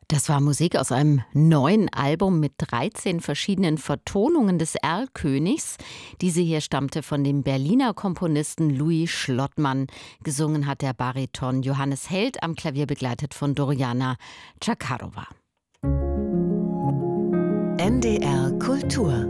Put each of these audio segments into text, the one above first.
Das war Musik aus einem neuen Album mit 13 verschiedenen Vertonungen des Erlkönigs. Diese hier stammte von dem Berliner Komponisten Louis Schlottmann. Gesungen hat der Bariton Johannes Held, am Klavier begleitet von Doriana Čakarova. NDR Kultur.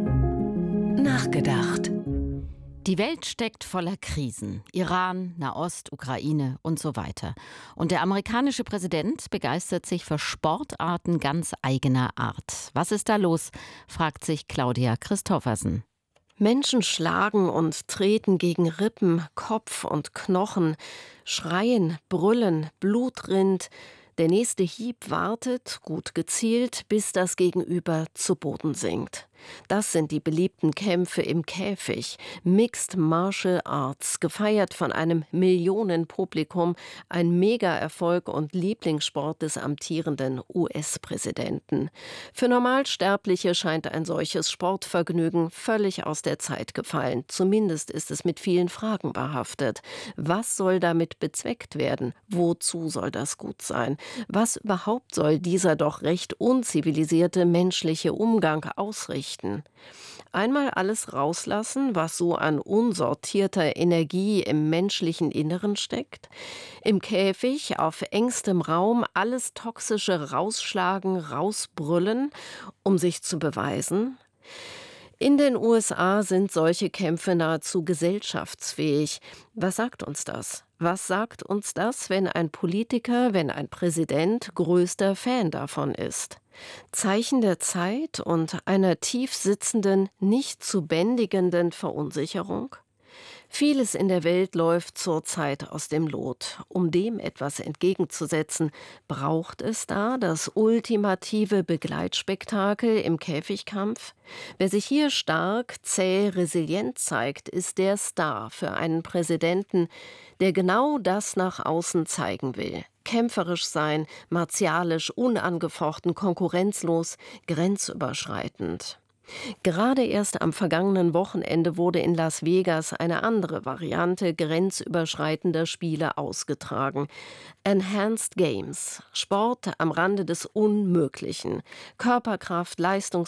Nachgedacht. Die Welt steckt voller Krisen. Iran, Nahost, Ukraine und so weiter. Und der amerikanische Präsident begeistert sich für Sportarten ganz eigener Art. Was ist da los, fragt sich Claudia Christoffersen. Menschen schlagen und treten gegen Rippen, Kopf und Knochen, schreien, brüllen, Blut rinnt. Der nächste Hieb wartet, gut gezielt, bis das Gegenüber zu Boden sinkt. Das sind die beliebten Kämpfe im Käfig, Mixed Martial Arts, gefeiert von einem Millionenpublikum, ein Mega-Erfolg und Lieblingssport des amtierenden US-Präsidenten. Für Normalsterbliche scheint ein solches Sportvergnügen völlig aus der Zeit gefallen. Zumindest ist es mit vielen Fragen behaftet. Was soll damit bezweckt werden? Wozu soll das gut sein? Was überhaupt soll dieser doch recht unzivilisierte menschliche Umgang ausrichten? Einmal alles rauslassen, was so an unsortierter Energie im menschlichen Inneren steckt. Im Käfig, auf engstem Raum, alles Toxische rausschlagen, rausbrüllen, um sich zu beweisen. In den USA sind solche Kämpfe nahezu gesellschaftsfähig. Was sagt uns das? Was sagt uns das, wenn ein Politiker, wenn ein Präsident größter Fan davon ist? Zeichen der Zeit und einer tief sitzenden, nicht zu bändigenden Verunsicherung? Vieles in der Welt läuft zurzeit aus dem Lot. Um dem etwas entgegenzusetzen, braucht es da das ultimative Begleitspektakel im Käfigkampf? Wer sich hier stark, zäh, resilient zeigt, ist der Star für einen Präsidenten, der genau das nach außen zeigen will. Kämpferisch sein, martialisch, unangefochten, konkurrenzlos, grenzüberschreitend. Gerade erst am vergangenen Wochenende wurde in Las Vegas eine andere Variante grenzüberschreitender Spiele ausgetragen. Enhanced Games, Sport am Rande des Unmöglichen. Körperkraft,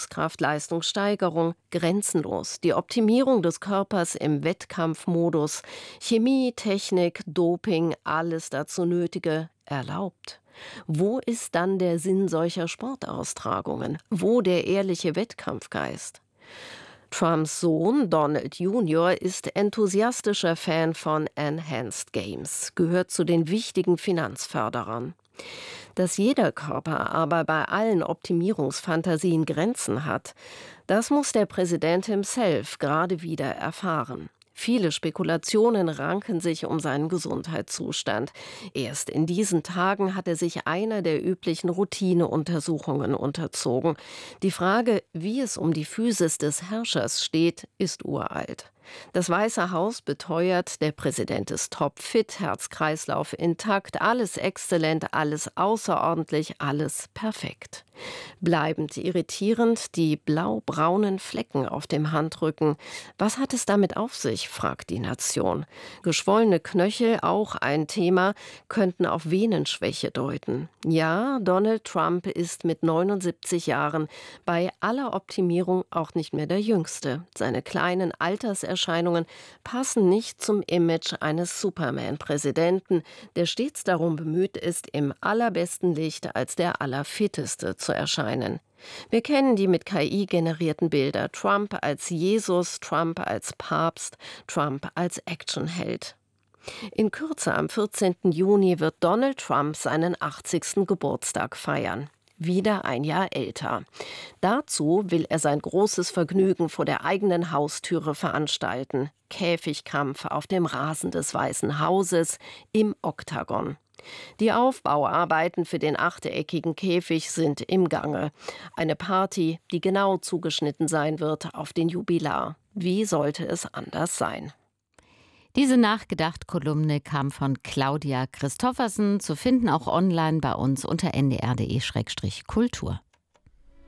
Leistungssteigerung, grenzenlos. Die Optimierung des Körpers im Wettkampfmodus. Chemie, Technik, Doping, alles dazu Nötige erlaubt. Wo ist dann der Sinn solcher Sportaustragungen? Wo der ehrliche Wettkampfgeist? Trumps Sohn Donald Jr. ist enthusiastischer Fan von Enhanced Games, gehört zu den wichtigen Finanzförderern. Dass jeder Körper aber bei allen Optimierungsfantasien Grenzen hat, das muss der Präsident himself gerade wieder erfahren. Viele Spekulationen ranken sich um seinen Gesundheitszustand. Erst in diesen Tagen hat er sich einer der üblichen Routineuntersuchungen unterzogen. Die Frage, wie es um die Physis des Herrschers steht, ist uralt. Das Weiße Haus beteuert, der Präsident ist topfit, Herz-Kreislauf intakt, alles exzellent, alles außerordentlich, alles perfekt. Bleibend irritierend die blau-braunen Flecken auf dem Handrücken. Was hat es damit auf sich, fragt die Nation. Geschwollene Knöchel, auch ein Thema, könnten auf Venenschwäche deuten. Ja, Donald Trump ist mit 79 Jahren bei aller Optimierung auch nicht mehr der Jüngste. Seine kleinen Alterserscheinungen passen nicht zum Image eines Superman-Präsidenten, der stets darum bemüht ist, im allerbesten Licht als der Allerfitteste zu erscheinen. Wir kennen die mit KI generierten Bilder. Trump als Jesus, Trump als Papst, Trump als Actionheld. In Kürze am 14. Juni wird Donald Trump seinen 80. Geburtstag feiern. Wieder ein Jahr älter. Dazu will er sein großes Vergnügen vor der eigenen Haustüre veranstalten. Käfigkampf auf dem Rasen des Weißen Hauses im Oktagon. Die Aufbauarbeiten für den achteckigen Käfig sind im Gange. Eine Party, die genau zugeschnitten sein wird auf den Jubilar. Wie sollte es anders sein? Diese Nachgedacht-Kolumne kam von Claudia Christoffersen, zu finden auch online bei uns unter ndr.de/kultur.